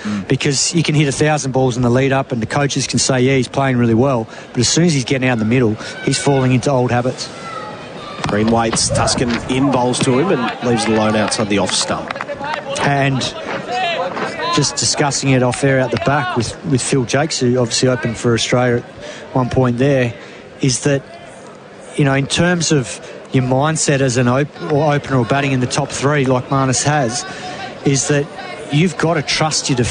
because you can hit 1,000 balls in the lead up and the coaches can say, yeah, he's playing really well, but as soon as he's getting out in the middle, he's falling into old habits. Green waits, Tuscan in bowls to him and leaves it alone outside the off stump. And just discussing it off air out the back with Phil Jakes, who obviously opened for Australia at one point there, is that, you know, in terms of your mindset as an opener or batting in the top three like Marnus has, is that you've got to trust your